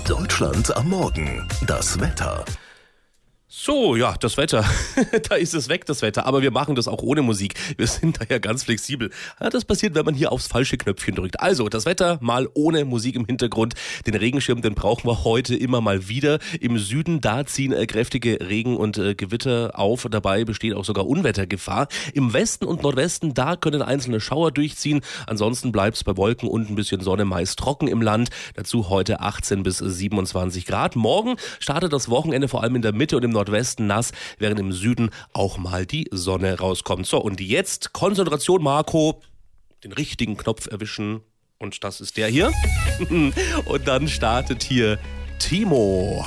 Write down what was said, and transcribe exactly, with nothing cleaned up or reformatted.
Deutschland am Morgen. Das Wetter. So, ja, das Wetter. Da ist es weg, das Wetter. Aber wir machen das auch ohne Musik. Wir sind da ja ganz flexibel. Ja, das passiert, wenn man hier aufs falsche Knöpfchen drückt. Also, das Wetter mal ohne Musik im Hintergrund. Den Regenschirm, den brauchen wir heute immer mal wieder. Im Süden, da ziehen äh, kräftige Regen- und äh, Gewitter auf. Dabei besteht auch sogar Unwettergefahr. Im Westen und Nordwesten, da können einzelne Schauer durchziehen. Ansonsten bleibt es bei Wolken und ein bisschen Sonne meist trocken im Land. Dazu heute achtzehn bis siebenundzwanzig Grad. Morgen startet das Wochenende vor allem in der Mitte und im Nordwesten nass, während im Süden auch mal die Sonne rauskommt. So, und jetzt Konzentration, Marco. Den richtigen Knopf erwischen. Und das ist der hier. Und dann startet hier Timo.